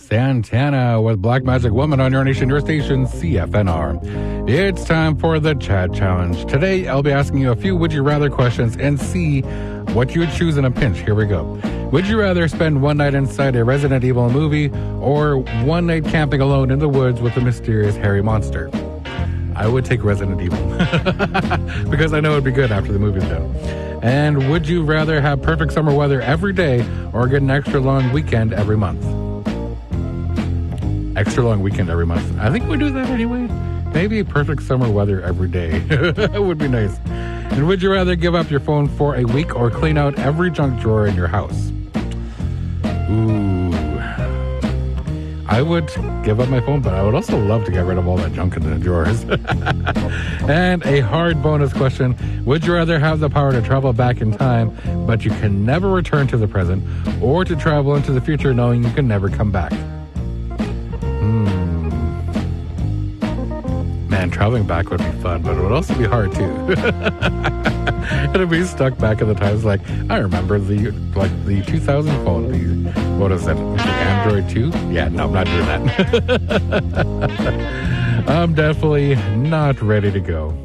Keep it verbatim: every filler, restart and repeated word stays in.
Santana with Black Magic Woman on your nation, your station, C F N R. It's time for the Chat Challenge. Today, I'll be asking you a few would you rather questions and see what you would choose in a pinch. Here we go. Would you rather spend one night inside a Resident Evil movie or one night camping alone in the woods with a mysterious hairy monster? I would take Resident Evil because I know it'd be good after the movie's done. And would you rather have perfect summer weather every day or get an extra long weekend every month? Extra long weekend every month. I think we do that anyway. Maybe perfect summer weather every day. It would be nice. And would you rather give up your phone for a week or clean out every junk drawer in your house? Ooh. I would give up my phone, but I would also love to get rid of all that junk in the drawers. And a hard bonus question. Would you rather have the power to travel back in time, but you can never return to the present, or to travel into the future knowing you can never come back? Hmm. Man, traveling back would be fun, but it would also be hard too. It'd be stuck back in the times like, I remember the like the two thousand phone, the, what is it, the Android two? Yeah, no, I'm not doing that. I'm definitely not ready to go.